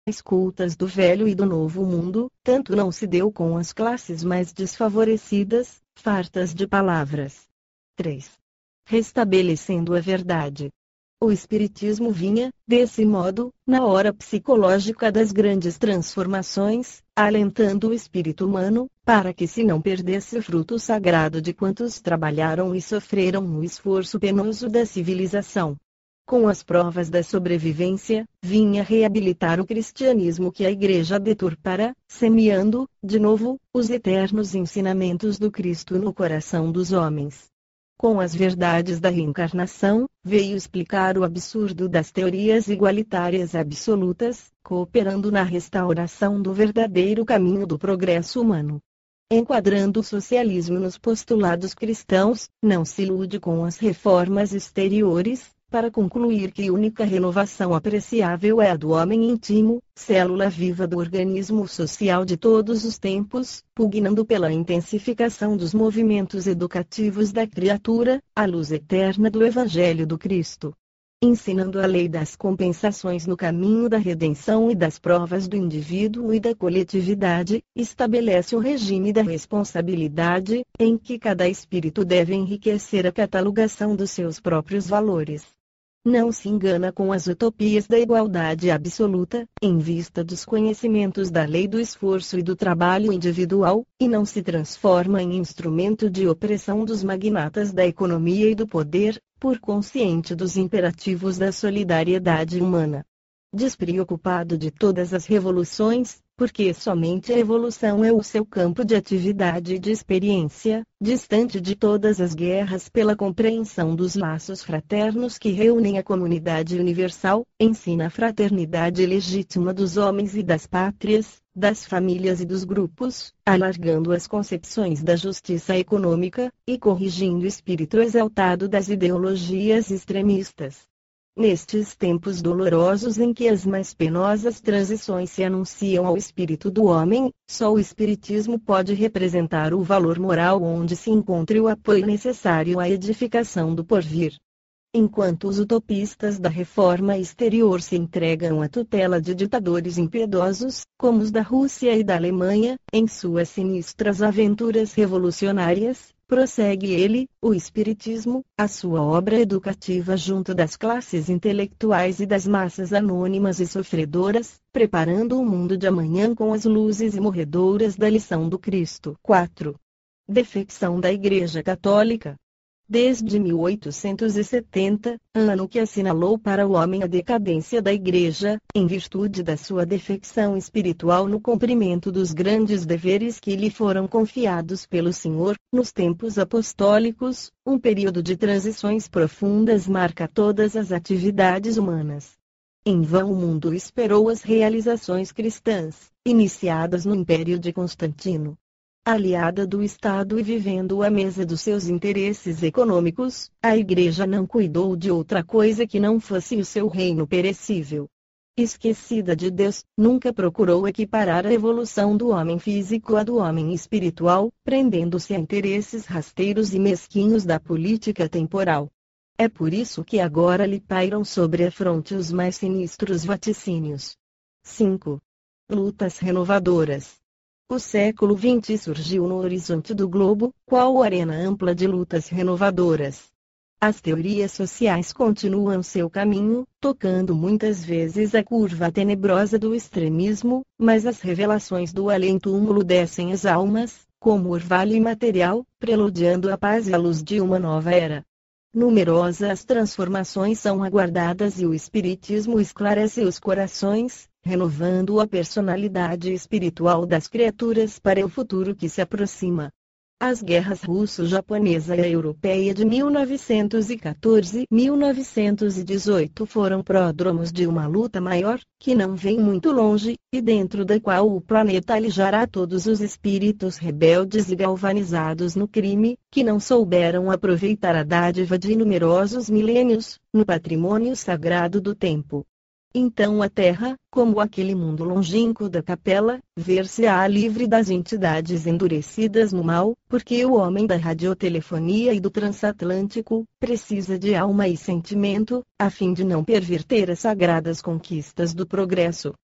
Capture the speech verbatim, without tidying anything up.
escutas do velho e do novo mundo, tanto não se deu com as classes mais desfavorecidas, fartas de palavras. três. Restabelecendo a verdade. O Espiritismo vinha, desse modo, na hora psicológica das grandes transformações, alentando o espírito humano, para que se não perdesse o fruto sagrado de quantos trabalharam e sofreram no esforço penoso da civilização. Com as provas da sobrevivência, vinha reabilitar o cristianismo que a Igreja deturpara, semeando, de novo, os eternos ensinamentos do Cristo no coração dos homens. Com as verdades da reencarnação, veio explicar o absurdo das teorias igualitárias absolutas, cooperando na restauração do verdadeiro caminho do progresso humano. Enquadrando o socialismo nos postulados cristãos, não se ilude com as reformas exteriores, para concluir que a única renovação apreciável é a do homem íntimo, célula viva do organismo social de todos os tempos, pugnando pela intensificação dos movimentos educativos da criatura, à luz eterna do Evangelho do Cristo. Ensinando a lei das compensações no caminho da redenção e das provas do indivíduo e da coletividade, estabelece o regime da responsabilidade, em que cada espírito deve enriquecer a catalogação dos seus próprios valores. Não se engana com as utopias da igualdade absoluta, em vista dos conhecimentos da lei do esforço e do trabalho individual, e não se transforma em instrumento de opressão dos magnatas da economia e do poder, por consciente dos imperativos da solidariedade humana. Despreocupado de todas as revoluções, porque somente a evolução é o seu campo de atividade e de experiência, distante de todas as guerras pela compreensão dos laços fraternos que reúnem a comunidade universal, ensina a fraternidade legítima dos homens e das pátrias, das famílias e dos grupos, alargando as concepções da justiça econômica, e corrigindo o espírito exaltado das ideologias extremistas. Nestes tempos dolorosos em que as mais penosas transições se anunciam ao espírito do homem, só o Espiritismo pode representar o valor moral onde se encontre o apoio necessário à edificação do porvir. Enquanto os utopistas da reforma exterior se entregam à tutela de ditadores impiedosos, como os da Rússia e da Alemanha, em suas sinistras aventuras revolucionárias, prossegue ele, o Espiritismo, a sua obra educativa junto das classes intelectuais e das massas anônimas e sofredoras, preparando o mundo de amanhã com as luzes imorredoras da lição do Cristo. quatro. Defecção da Igreja Católica. Desde mil oitocentos e setenta, ano que assinalou para o homem a decadência da Igreja, em virtude da sua defecção espiritual no cumprimento dos grandes deveres que lhe foram confiados pelo Senhor, nos tempos apostólicos, um período de transições profundas marca todas as atividades humanas. Em vão o mundo esperou as realizações cristãs, iniciadas no Império de Constantino. Aliada do Estado e vivendo à mesa dos seus interesses econômicos, a Igreja não cuidou de outra coisa que não fosse o seu reino perecível. Esquecida de Deus, nunca procurou equiparar a evolução do homem físico à do homem espiritual, prendendo-se a interesses rasteiros e mesquinhos da política temporal. É por isso que agora lhe pairam sobre a fronte os mais sinistros vaticínios. cinco. Lutas renovadoras. O século vinte surgiu no horizonte do globo, qual arena ampla de lutas renovadoras. As teorias sociais continuam seu caminho, tocando muitas vezes a curva tenebrosa do extremismo, mas as revelações do além-túmulo descem as almas, como orvalho imaterial, preludiando a paz e a luz de uma nova era. Numerosas transformações são aguardadas e o Espiritismo esclarece os corações, renovando a personalidade espiritual das criaturas para o futuro que se aproxima. As guerras russo-japonesa e europeia de mil novecentos e quatorze e mil novecentos e dezoito foram pródromos de uma luta maior, que não vem muito longe, e dentro da qual o planeta alijará todos os espíritos rebeldes e galvanizados no crime, que não souberam aproveitar a dádiva de numerosos milênios, no patrimônio sagrado do tempo. Então a Terra, como aquele mundo longínquo da capela, ver-se-á livre das entidades endurecidas no mal, porque o homem da radiotelefonia e do transatlântico, precisa de alma e sentimento, a fim de não perverter as sagradas conquistas do progresso.